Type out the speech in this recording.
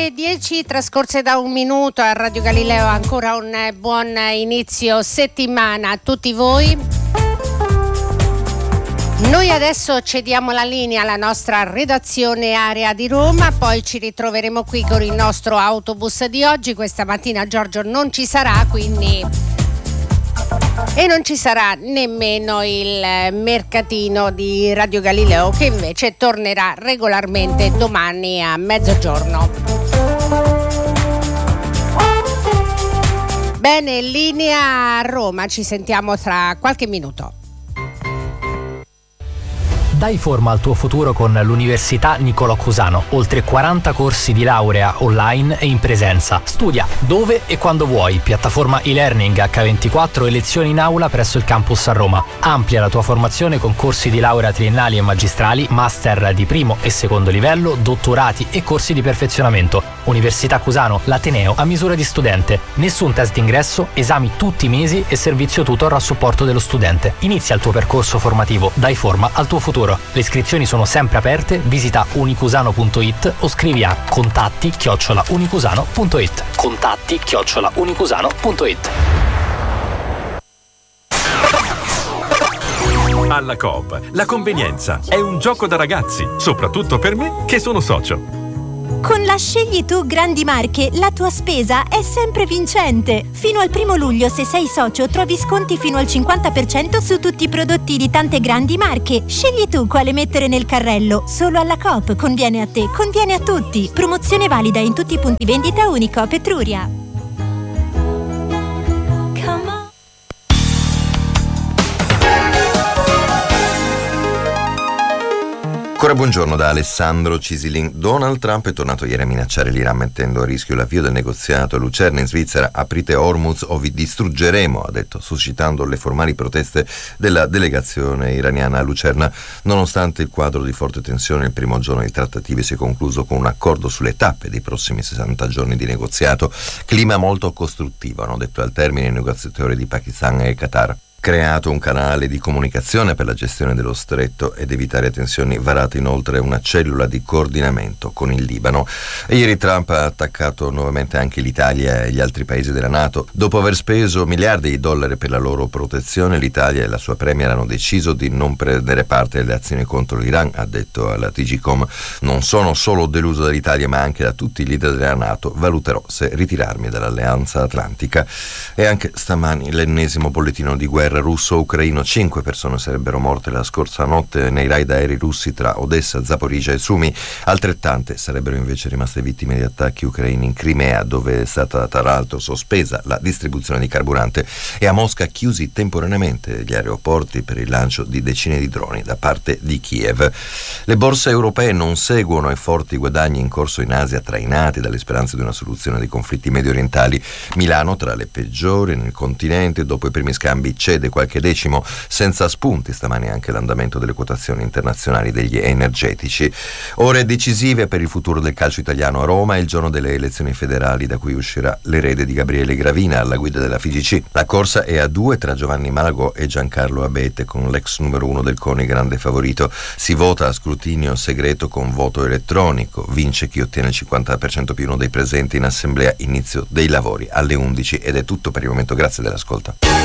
le 10 trascorse da un minuto a Radio Galileo, ancora un buon inizio settimana a tutti voi. Noi adesso cediamo la linea alla nostra redazione area di Roma, poi ci ritroveremo qui con il nostro autobus di oggi. Questa mattina Giorgio non ci sarà, quindi... E non ci sarà nemmeno il mercatino di Radio Galileo, che invece tornerà regolarmente domani a mezzogiorno. Bene, in linea a Roma, ci sentiamo tra qualche minuto. Dai forma al tuo futuro con l'Università Niccolò Cusano. Oltre 40 corsi di laurea online e in presenza. Studia dove e quando vuoi. Piattaforma e-learning H24 e lezioni in aula presso il campus a Roma. Amplia la tua formazione con corsi di laurea triennali e magistrali, master di primo e secondo livello, dottorati e corsi di perfezionamento. Università Cusano, l'ateneo a misura di studente. Nessun test d'ingresso, esami tutti i mesi e servizio tutor a supporto dello studente. Inizia il tuo percorso formativo. Dai forma al tuo futuro. Le iscrizioni sono sempre aperte, visita unicusano.it o scrivi a contatti@unicusano.it. contatti@unicusano.it. Alla Coop, la convenienza è un gioco da ragazzi, soprattutto per me che sono socio. Con la Scegli Tu Grandi Marche, la tua spesa è sempre vincente. Fino al 1 luglio, se sei socio, trovi sconti fino al 50% su tutti i prodotti di tante grandi marche. Scegli tu quale mettere nel carrello. Solo alla Coop conviene a te, conviene a tutti. Promozione valida in tutti i punti vendita Unicoop Etruria. Ancora buongiorno da Alessandro Cisilin. Donald Trump è tornato ieri a minacciare l'Iran mettendo a rischio l'avvio del negoziato a Lucerna in Svizzera. Aprite Hormuz o vi distruggeremo, ha detto, suscitando le formali proteste della delegazione iraniana a Lucerna. Nonostante il quadro di forte tensione, il primo giorno di trattative si è concluso con un accordo sulle tappe dei prossimi 60 giorni di negoziato. Clima molto costruttivo, hanno detto al termine i negoziatori di Pakistan e Qatar. Creato un canale di comunicazione per la gestione dello stretto ed evitare tensioni, varato inoltre una cellula di coordinamento con il Libano. E ieri Trump ha attaccato nuovamente anche l'Italia e gli altri paesi della NATO. Dopo aver speso miliardi di dollari per la loro protezione, l'Italia e la sua premier hanno deciso di non prendere parte alle azioni contro l'Iran, ha detto alla TGcom. Non sono solo deluso dall'Italia ma anche da tutti i leader della NATO. Valuterò se ritirarmi dall'Alleanza Atlantica. E anche stamani l'ennesimo bollettino di guerra russo-ucraino. 5 persone sarebbero morte la scorsa notte nei raid aerei russi tra Odessa, Zaporizhzhia e Sumi. Altrettante sarebbero invece rimaste vittime di attacchi ucraini in Crimea, dove è stata tra l'altro sospesa la distribuzione di carburante, e a Mosca chiusi temporaneamente gli aeroporti per il lancio di decine di droni da parte di Kiev. Le borse europee non seguono i forti guadagni in corso in Asia, trainati dalle speranze di una soluzione dei conflitti medio-orientali. Milano tra le peggiori nel continente, dopo i primi scambi cede qualche decimo, senza spunti stamani anche l'andamento delle quotazioni internazionali degli energetici. Ore decisive per il futuro del calcio italiano a Roma, il giorno delle elezioni federali da cui uscirà l'erede di Gabriele Gravina alla guida della FIGC. La corsa è a 2 tra Giovanni Malago e Giancarlo Abete, con l'ex numero 1 del CONI grande favorito. Si vota a scrutinio segreto con voto elettronico. Vince chi ottiene il 50% più uno dei presenti in assemblea. Inizio dei lavori alle 11 ed è tutto per il momento. Grazie dell'ascolto.